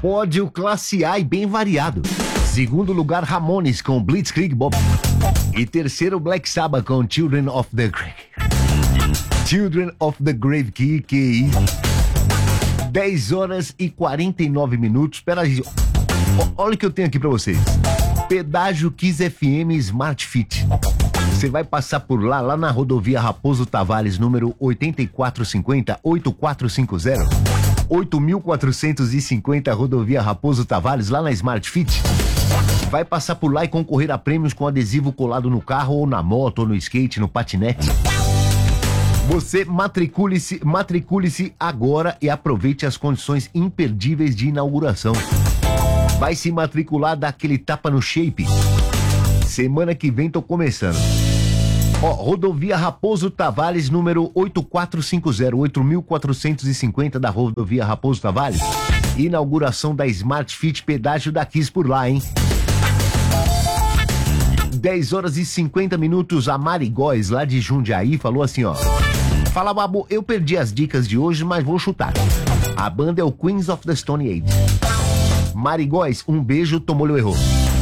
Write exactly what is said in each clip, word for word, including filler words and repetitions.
Pódio classe A e bem variado. Segundo lugar, Ramones com Blitzkrieg Bob. E terceiro, Black Sabbath com Children of the Grave. Children of the Grave, que que é isso? dez horas e quarenta e nove minutos. Espera aí. Olha o que eu tenho aqui pra vocês. Pedágio Kiss F M Smart Fit. Você vai passar por lá, lá na rodovia Raposo Tavares, número oito quatro cinco zero, oito quatro cinco zero. oito mil quatrocentos e cinquenta, rodovia Raposo Tavares, lá na Smart Fit. Vai passar por lá e concorrer a prêmios com adesivo colado no carro, ou na moto, ou no skate, no patinete. Você matricule-se, matricule-se agora e aproveite as condições imperdíveis de inauguração. Vai se matricular, dá aquele tapa no shape. Semana que vem tô começando. Ó, rodovia Raposo Tavares, número oito quatro cinco zero, oito mil quatrocentos e cinquenta da rodovia Raposo Tavares. Inauguração da Smart Fit, pedágio da Kiss por lá, hein? dez horas e cinquenta minutos, a Mari Góes, lá de Jundiaí, falou assim, ó. Fala, Babu, eu perdi as dicas de hoje, mas vou chutar. A banda é o Queens of the Stone Age. Mari Góes, um beijo, tomou-lhe errou.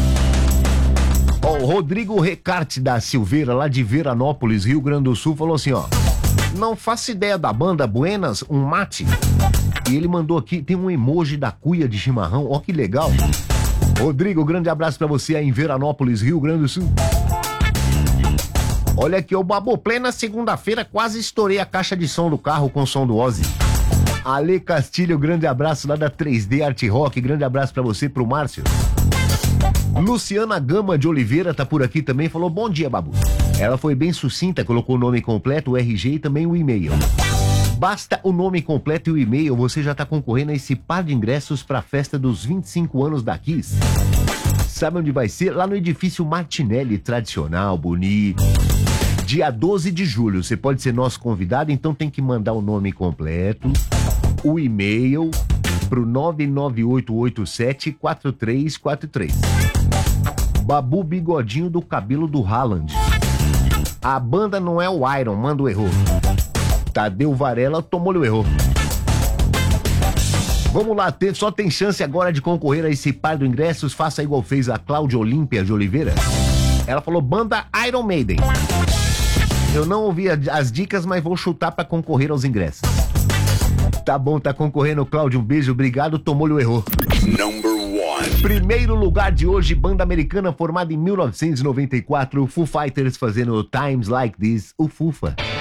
Ó, o Rodrigo Recarte da Silveira, lá de Veranópolis, Rio Grande do Sul, falou assim, ó. Não faço ideia da banda Buenas, um mate. E ele mandou aqui, tem um emoji da cuia de chimarrão, ó que legal. Rodrigo, grande abraço pra você aí em Veranópolis, Rio Grande do Sul. Olha aqui, o Babu, plena segunda-feira, quase estourei a caixa de som do carro com o som do Ozzy. Ale Castilho, grande abraço lá da três D Art Rock, grande abraço pra você, pro Márcio. Luciana Gama de Oliveira tá por aqui também, falou bom dia, Babu. Ela foi bem sucinta, colocou o nome completo, o R G e também o e-mail. Basta o nome completo e o e-mail, você já tá concorrendo a esse par de ingressos pra festa dos vinte e cinco anos da Kiss. Sabe onde vai ser? Lá no edifício Martinelli, tradicional, bonito. Dia doze de julho, você pode ser nosso convidado, então tem que mandar o nome completo, o e-mail pro nove nove oito oito sete quatro três quatro três. Babu Bigodinho do cabelo do Haaland. A banda não é o Iron, manda o erro. Tadeu Varela tomou-lhe o erro. Vamos lá, ter, só tem chance agora de concorrer a esse par de ingressos. Faça igual fez a Cláudia Olímpia de Oliveira. Ela falou banda Iron Maiden. Eu não ouvi as dicas, mas vou chutar pra concorrer aos ingressos. Tá bom, tá concorrendo, Cláudio. Um beijo, obrigado. Tomou-lhe o erro. Number one. Primeiro lugar de hoje, banda americana formada em mil novecentos e noventa e quatro, Foo Fighters fazendo Times Like This, o Fufa.